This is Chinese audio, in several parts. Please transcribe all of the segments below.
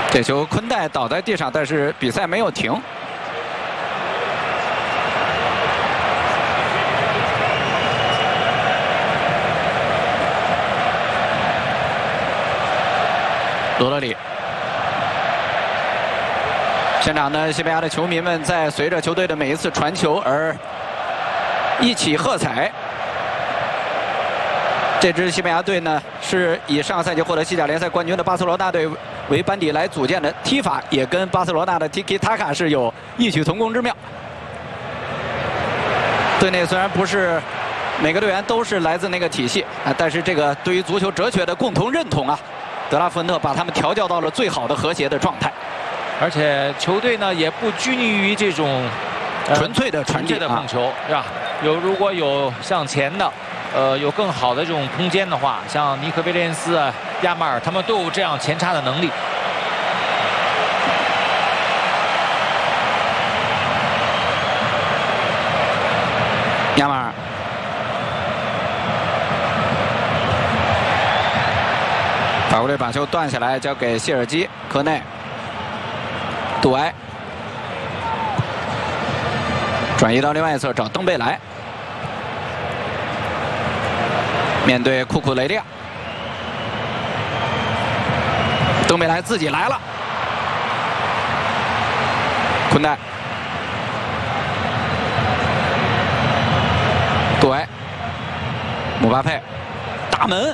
这球昆代倒在地上，但是比赛没有停。罗德里，现场呢，西班牙的球迷们在随着球队的每一次传球而一起喝彩。这支西班牙队呢，是以上个赛季获得西甲联赛冠军的巴塞罗那队为班底来组建的，踢法也跟巴塞罗那的 Tiki Taka 是有异曲同工之妙。队内虽然不是每个队员都是来自那个体系啊，但是这个对于足球哲学的共同认同啊，德拉福恩特把他们调教到了最好的和谐的状态。 而且球队呢也不拘泥于这种纯粹的传递的控球，是吧？如果有向前的。有更好的这种空间的话，像尼克威廉斯啊、亚马尔，他们都有这样前插的能力。 亚马尔，法国队把球断下来，交给谢尔基·科内，杜埃转移到另外一侧找登贝莱。面对库库雷利亚，登贝莱自己来了，昆代，杜埃，姆巴佩，大门，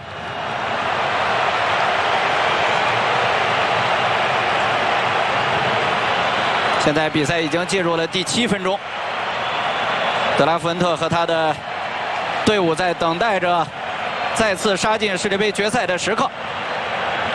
现在比赛已经进入了第7分钟，德拉福恩特和他的队伍在等待着再次杀进世界杯决赛的时刻。